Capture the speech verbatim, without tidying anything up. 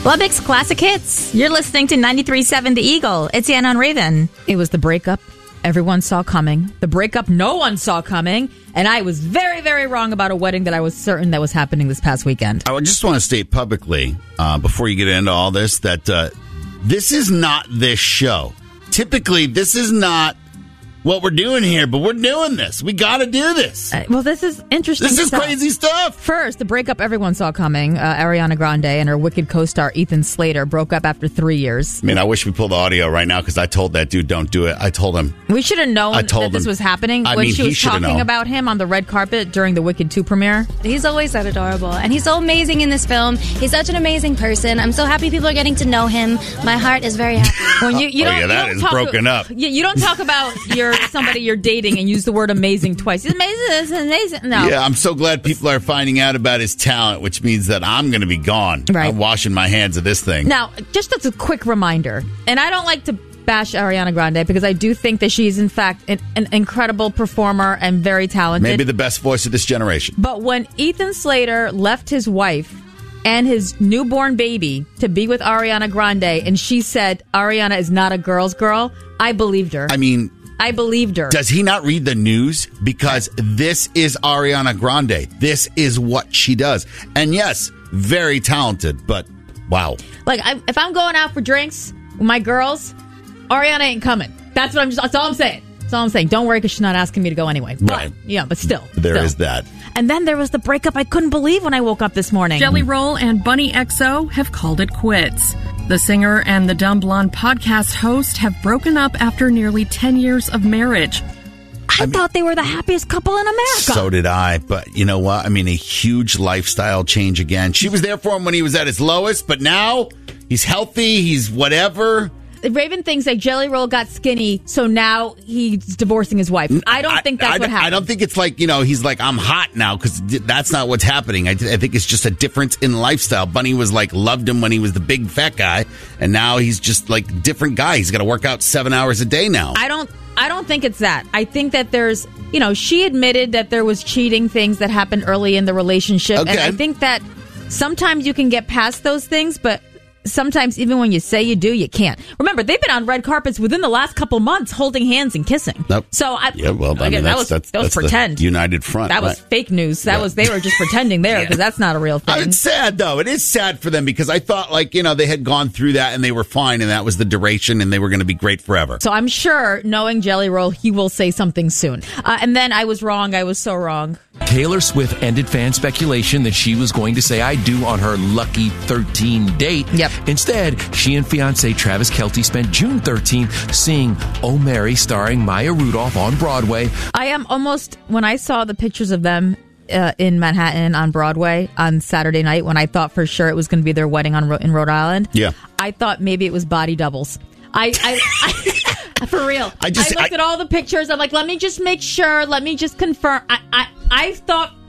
Lubbock's Classic Hits. You're listening to ninety-three point seven The Eagle. It's Ann on Raven. It was the breakup everyone saw coming. The breakup no one saw coming. And I was very, very wrong about a wedding that I was certain that was happening this past weekend. I just want to state publicly, uh, before you get into all this, that uh, this is not this show. Typically, this is not what we're doing here, but we're doing this. We got to do this. Uh, well, this is interesting This is stuff. crazy stuff. First, the breakup everyone saw coming. Uh, Ariana Grande and her Wicked co-star Ethan Slater broke up after three years. I mean, I wish we pulled the audio right now because I told that dude, don't do it. I told him. We should have known I told that this him. was happening I when mean, she he was should have talking known. about him on the red carpet during the Wicked two premiere. He's always that adorable, and he's so amazing in this film. He's such an amazing person. I'm so happy people are getting to know him. My heart is very happy. When you, you Oh, don't, yeah, you that don't is talk, broken up. You, you don't talk about your somebody you're dating and use the word amazing twice. It's amazing. It's amazing. No. Yeah, I'm so glad people are finding out about his talent, which means that I'm going to be gone. Right. I'm washing my hands of this thing. Now, just as a quick reminder, and I don't like to bash Ariana Grande because I do think that she's in fact an, an incredible performer and very talented. Maybe the best voice of this generation. But when Ethan Slater left his wife and his newborn baby to be with Ariana Grande, and she said Ariana is not a girl's girl, I believed her. I mean, I believed her. does he not read the news? Because this is Ariana Grande. This is what she does. And yes, very talented, but wow. Like, I, if I'm going out for drinks with my girls, Ariana ain't coming. That's what I'm just. That's all I'm saying. That's all I'm saying. Don't worry, because she's not asking me to go anyway. But, Right. Yeah, but still. There still. is that. And then there was the breakup I couldn't believe when I woke up this morning. Jelly Roll and Bunny X O have called it quits. The singer and the Dumb Blonde podcast host have broken up after nearly ten years of marriage. I, I mean, thought they were the happiest couple in America. So did I. But you know what? I mean, a huge lifestyle change again. She was there for him when he was at his lowest, but now he's healthy. He's whatever. Raven thinks that Jelly Roll got skinny, so now he's divorcing his wife. I don't think that's I, what I, happened. I don't think it's like, you know, he's like, I'm hot now, because that's not what's happening. I, I think it's just a difference in lifestyle. Bunny was like, loved him when he was the big fat guy, and now he's just like different guy. He's got to work out seven hours a day now. I don't I don't think it's that. I think that there's, you know, she admitted that there was cheating things that happened early in the relationship. Okay. And I think that sometimes you can get past those things, but sometimes even when you say you do, you can't. Remember, they've been on red carpets within the last couple months holding hands and kissing. Nope. So I, yeah, well, I again, mean, that that's, was, that's, that was that's pretend. The United Front. That was right? fake news. That Yeah. was, they were just pretending there because that's not a real thing. Uh, It's sad, though. It is sad for them because I thought, like, you know, they had gone through that and they were fine and that was the duration and they were going to be great forever. So I'm sure, knowing Jelly Roll, he will say something soon. Uh, and then I was wrong. I was so wrong. Taylor Swift ended fan speculation that she was going to say I do on her lucky thirteen date. Yep. Instead, she and fiancé Travis Kelce spent June thirteenth seeing Oh Mary starring Maya Rudolph on Broadway. I am almost, when I saw the pictures of them uh, in Manhattan on Broadway on Saturday night, when I thought for sure it was going to be their wedding on in Rhode Island, Yeah. I thought maybe it was body doubles. I, I, I for real. I just- I looked I- at all the pictures. I'm like, let me just make sure. Let me just confirm. I, I, I thought